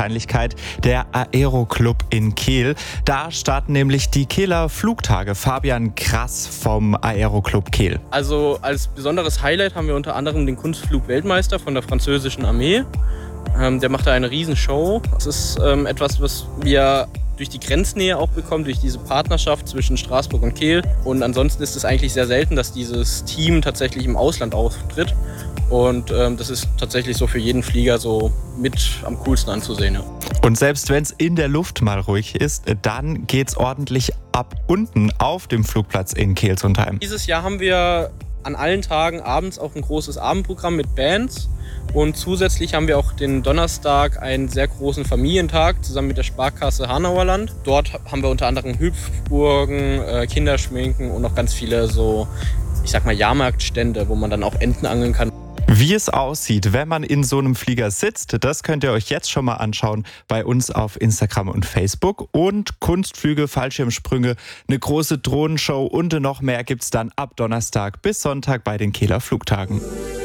Wahrscheinlichkeit der Aeroclub in Kehl. Da starten nämlich die Kehler Flugtage. Fabian Krass vom Aeroclub Kehl. Also als besonderes Highlight haben wir unter anderem den Kunstflug-Weltmeister von der französischen Armee. Der macht da eine Riesenshow. Das ist etwas, was wir durch die Grenznähe auch bekommen, durch diese Partnerschaft zwischen Straßburg und Kehl. Und ansonsten ist es eigentlich sehr selten, dass dieses Team tatsächlich im Ausland auftritt. Und das ist tatsächlich so für jeden Flieger so mit am coolsten anzusehen. Ja. Und selbst wenn es in der Luft mal ruhig ist, dann geht's ordentlich ab unten auf dem Flugplatz in Kehl-Sundheim. Dieses Jahr haben wir an allen Tagen abends auch ein großes Abendprogramm mit Bands. Und zusätzlich haben wir auch den Donnerstag einen sehr großen Familientag zusammen mit der Sparkasse Hanauerland. Dort haben wir unter anderem Hüpfburgen, Kinderschminken und noch ganz viele so, ich sag mal, Jahrmarktstände, wo man dann auch Enten angeln kann. Wie es aussieht, wenn man in so einem Flieger sitzt, das könnt ihr euch jetzt schon mal anschauen bei uns auf Instagram und Facebook. Und Kunstflüge, Fallschirmsprünge, eine große Drohnenshow und noch mehr gibt's dann ab Donnerstag bis Sonntag bei den Kehler Flugtagen.